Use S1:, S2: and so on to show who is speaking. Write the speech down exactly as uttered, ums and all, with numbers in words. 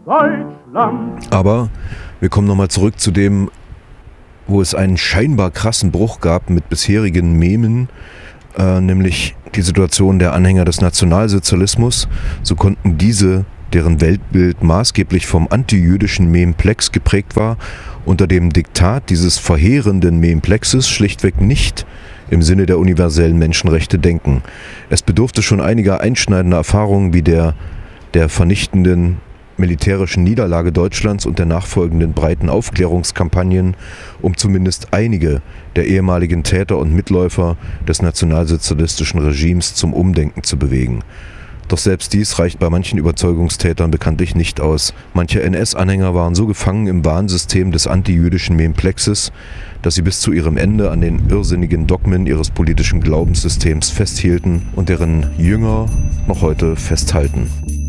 S1: Deutschland.
S2: Aber wir kommen nochmal zurück zu dem, wo es einen scheinbar krassen Bruch gab mit bisherigen Memen, äh, nämlich die Situation der Anhänger des Nationalsozialismus. So konnten diese, deren Weltbild maßgeblich vom antijüdischen Memplex geprägt war, unter dem Diktat dieses verheerenden Memplexes schlichtweg nicht im Sinne der universellen Menschenrechte denken. Es bedurfte schon einiger einschneidender Erfahrungen wie der, der vernichtenden militärischen Niederlage Deutschlands und der nachfolgenden breiten Aufklärungskampagnen, um zumindest einige der ehemaligen Täter und Mitläufer des nationalsozialistischen Regimes zum Umdenken zu bewegen. Doch selbst dies reicht bei manchen Überzeugungstätern bekanntlich nicht aus. Manche N S-Anhänger waren so gefangen im Wahnsystem des antijüdischen Memplexes, dass sie bis zu ihrem Ende an den irrsinnigen Dogmen ihres politischen Glaubenssystems festhielten und deren Jünger noch heute festhalten.